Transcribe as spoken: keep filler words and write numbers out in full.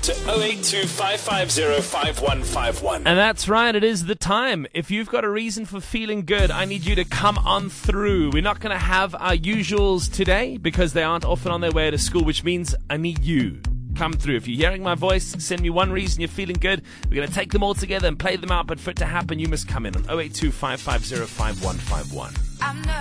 to oh eight two, five five zero, five one five one. And that's right, it is the time. If you've got a reason for feeling good, I need you to come on through. We're not going to have our usuals today because they aren't often on their way to school, which means I need you. Come through. If you're hearing my voice, send me one reason you're feeling good. We're going to take them all together and play them out, but for it to happen, you must come in on oh eight two, five five zero, five one five one.